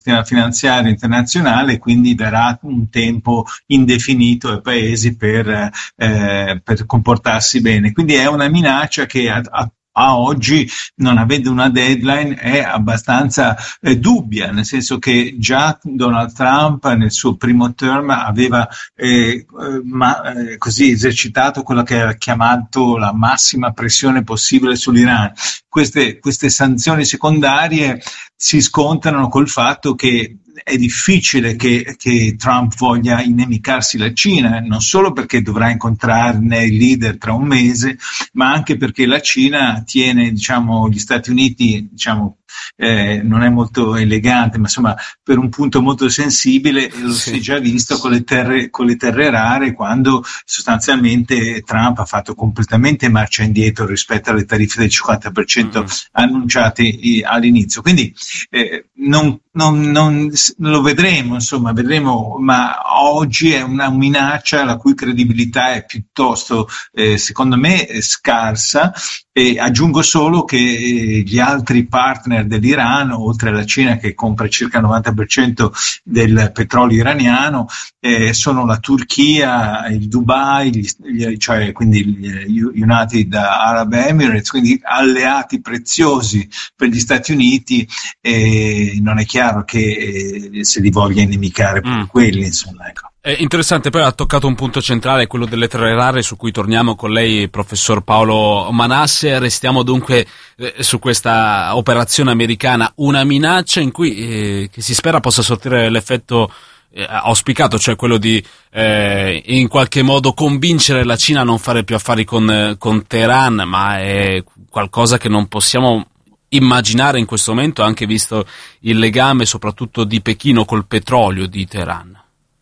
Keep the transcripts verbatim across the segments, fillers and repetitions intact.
sistema finanziario internazionale, quindi darà un tempo indefinito ai paesi per, eh, per comportarsi bene. Quindi è una minaccia che a, a a oggi, non avendo una deadline, è abbastanza eh, dubbia, nel senso che già Donald Trump nel suo primo term aveva eh, ma, eh, così esercitato quello che era chiamato la massima pressione possibile sull'Iran. Queste, queste sanzioni secondarie si scontrano col fatto che è difficile che, che Trump voglia inimicarsi la Cina, non solo perché dovrà incontrarne il leader tra un mese, ma anche perché la Cina tiene, diciamo, gli Stati Uniti, diciamo, eh, non è molto elegante, ma insomma per un punto molto sensibile, lo sì. si è già visto con le terre, con le terre rare, quando sostanzialmente Trump ha fatto completamente marcia indietro rispetto alle tariffe del cinquanta per cento mm-hmm. annunciate all'inizio. Quindi eh, non, non, non lo vedremo, insomma, vedremo, ma oggi è una minaccia la cui credibilità è piuttosto, eh, secondo me, scarsa. E aggiungo solo che gli altri partner dell'Iran, oltre alla Cina che compra circa il novanta per cento del petrolio iraniano, eh, sono la Turchia, il Dubai, gli, gli, cioè quindi gli United Arab Emirates, quindi alleati preziosi per gli Stati Uniti, e non è chiaro che eh, se li voglia inimicare per mm. quelli, insomma, ecco. È interessante, poi ha toccato un punto centrale, quello delle terre rare, su cui torniamo con lei, professor Paolo Manasse. Restiamo dunque eh, su questa operazione americana, una minaccia in cui eh, che si spera possa sortire l'effetto eh, auspicato, cioè quello di eh, in qualche modo convincere la Cina a non fare più affari con, con Teheran, ma è qualcosa che non possiamo immaginare in questo momento, anche visto il legame soprattutto di Pechino col petrolio di Teheran.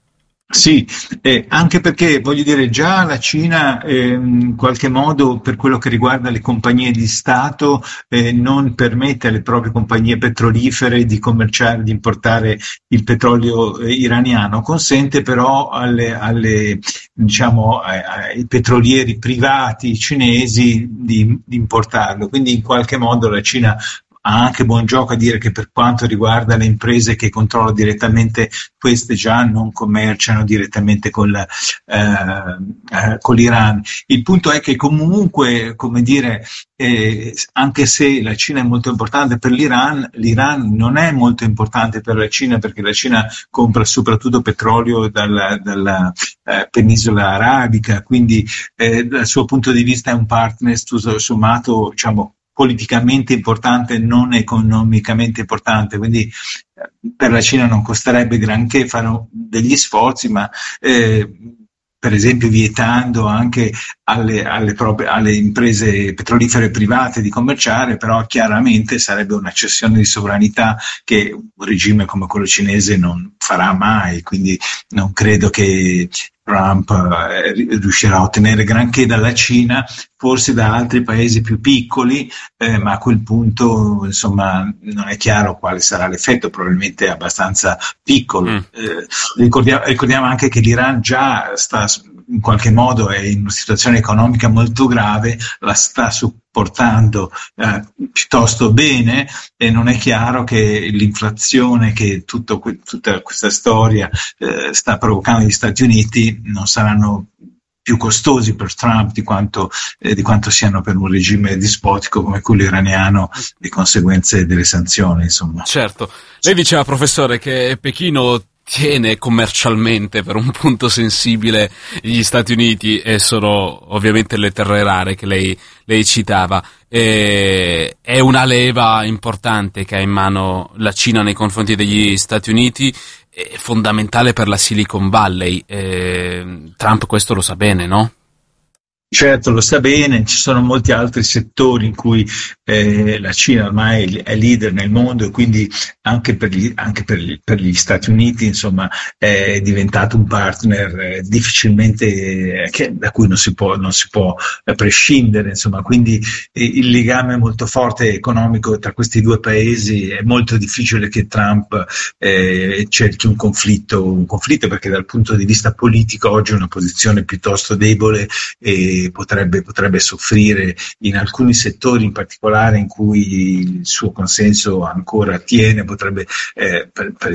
Sì, eh, anche perché voglio dire già la Cina eh, in qualche modo, per quello che riguarda le compagnie di Stato, eh, non permette alle proprie compagnie petrolifere di commerciare, di importare il petrolio eh, iraniano, consente però alle, alle diciamo ai, ai petrolieri privati cinesi di, di importarlo, quindi in qualche modo la Cina ha anche buon gioco a dire che per quanto riguarda le imprese che controlla direttamente, queste già non commerciano direttamente col, eh, eh, con l'Iran. Il punto è che comunque, come dire, eh, anche se la Cina è molto importante per l'Iran, l'Iran non è molto importante per la Cina, perché la Cina compra soprattutto petrolio dalla, dalla eh, penisola arabica, quindi eh, dal suo punto di vista è un partner tutto sommato, diciamo, politicamente importante, non economicamente importante, quindi per la Cina non costerebbe granché fare degli sforzi, ma eh, per esempio vietando anche alle, alle, proprie, alle imprese petrolifere private di commerciare, però chiaramente sarebbe una cessione di sovranità che un regime come quello cinese non farà mai, quindi non credo che Trump eh, riuscirà a ottenere granché dalla Cina, forse da altri paesi più piccoli, eh, ma a quel punto insomma non è chiaro quale sarà l'effetto, probabilmente abbastanza piccolo. Mm. Eh, ricordiamo, ricordiamo anche che l'Iran già sta in qualche modo è in una situazione economica molto grave, la sta supportando eh, piuttosto bene, e non è chiaro che l'inflazione che tutto, tutta questa storia eh, sta provocando negli Stati Uniti non saranno più costosi per Trump di quanto, eh, di quanto siano per un regime dispotico come quello iraniano, di conseguenze delle sanzioni, insomma. Certo. Lei diceva, professore, che Pechino tiene commercialmente per un punto sensibile gli Stati Uniti, e sono ovviamente le terre rare che lei, lei citava. E è una leva importante che ha in mano la Cina nei confronti degli Stati Uniti, è fondamentale per la Silicon Valley. E Trump questo lo sa bene, no? Certo, lo sa bene, ci sono molti altri settori in cui eh, la Cina ormai è leader nel mondo, e quindi anche per gli, anche per gli, per gli Stati Uniti, insomma, è diventato un partner eh, difficilmente, eh, che, da cui non si può, non si può eh, prescindere, insomma, quindi eh, il legame molto forte economico tra questi due paesi, è molto difficile che Trump eh, cerchi un conflitto, un conflitto, perché dal punto di vista politico oggi è una posizione piuttosto debole, e Potrebbe, potrebbe soffrire in alcuni settori in particolare in cui il suo consenso ancora tiene, potrebbe eh, per, per